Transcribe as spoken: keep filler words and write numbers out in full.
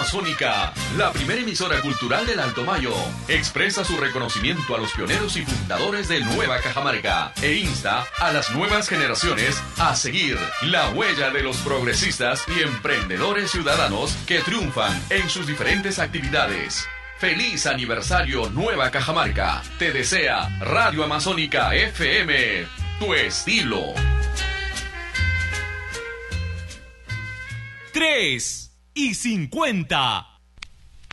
Amazónica, la primera emisora cultural del Alto Mayo, expresa su reconocimiento a los pioneros y fundadores de Nueva Cajamarca e insta a las nuevas generaciones a seguir la huella de los progresistas y emprendedores ciudadanos que triunfan en sus diferentes actividades. ¡Feliz aniversario Nueva Cajamarca! Te desea Radio Amazónica F M, tu estilo. tres y cincuenta.